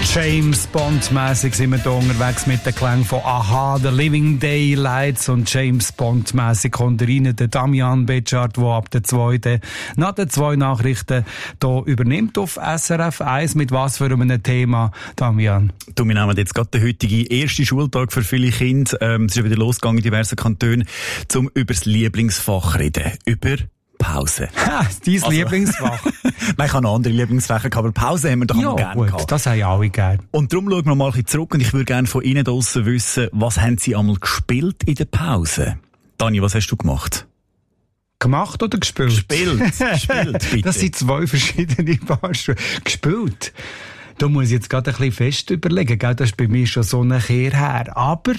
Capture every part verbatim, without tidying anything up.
James Bond-mässig sind wir hier unterwegs mit den Klängen von Aha, The Living Daylights, und James Bond-mässig kommt rein der Damian Betschart, der ab der zweiten, nach den zwei Nachrichten hier übernimmt auf S R F eins. Mit was für einem Thema, Damian? Du, wir nehmen jetzt gerade den heutigen ersten Schultag für viele Kinder. Ähm, es ist ja wieder losgegangen in diversen Kantonen, um über das Lieblingsfach zu reden. Über Pause. Ha, dein also, Lieblingsfach. Nein, ich habe noch andere Lieblingsfächer, aber Pause haben wir doch ja, gerne gut, gehabt. Das haben alle gerne. Und darum schauen wir mal ein bisschen zurück, und ich würde gerne von Ihnen draussen wissen, was haben Sie einmal gespielt in der Pause? Dani, was hast du gemacht? Gemacht oder gespielt? Gespielt. Gespielt, bitte. Das sind zwei verschiedene Paar Schuhe. Gespielt. Da muss ich jetzt gerade ein bisschen fest überlegen, gell? Das ist bei mir schon so ein Kehr her. Aber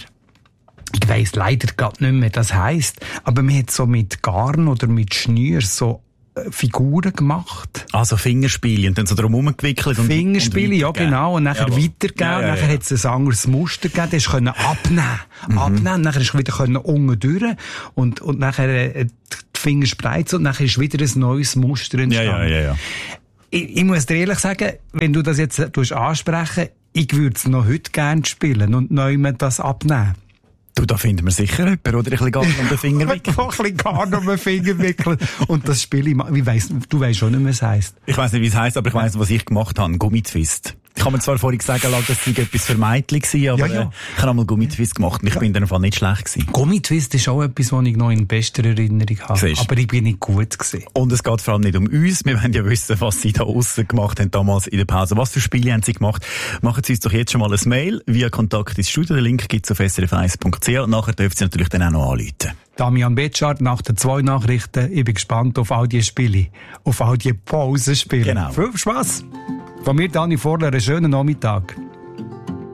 ich weiss leider gerade nicht mehr, das heisst. Aber man hat so mit Garn oder mit Schnür so äh, Figuren gemacht. Also Fingerspiele und dann so drum herumgewickelt. Fingerspiele, ja genau. Und nachher Jawohl. weitergeben. Ja, ja, ja. Nachher hat es ein anderes Muster gegeben. Das konnte abnehmen. Mhm. Abnehmen. Nachher ist wieder unten durch. Und, und nachher äh, die Finger spreizen. Und nachher ist wieder ein neues Muster entstanden. Ja, ja, ja, ja. Ich, ich muss dir ehrlich sagen, wenn du das jetzt ansprechen, ich würde es noch heute gerne spielen und neu das abnehmen. Du, da finden wir sicher jemanden, oder ein bisschen Garn um den Finger wickeln. ein bisschen Garn um den Finger wickeln. Und das Spiel, wie weiss, du weißt schon nicht, was es heisst. Ich weiss nicht, wie es heisst, aber ich weiss, was ich gemacht habe. Gummitwist. Ich habe mir zwar vorhin sagen lassen, dass es etwas für Mädchen war, aber ja, ja. Äh, ich habe einmal Gummitwist gemacht und ich ja. bin in dem Fall nicht schlecht gewesen. Gummitwist ist auch etwas, was ich noch in bester Erinnerung habe. Siehst. Aber ich bin nicht gut gewesen. Und es geht vor allem nicht um uns. Wir wollen ja wissen, was Sie da aussen gemacht haben damals in der Pause. Was für Spiele haben Sie gemacht? Machen Sie uns doch jetzt schon mal ein Mail via Kontakt ins Studio. Den Link gibt es auf s r f eins punkt c h und nachher dürfen Sie natürlich dann auch noch anrufen. Damian Betschart nach den zwei Nachrichten. Ich bin gespannt auf all die Spiele, auf all die Pausenspiele. Genau. Viel Spaß! Von mir, Dani Vorler, einen schönen Nachmittag.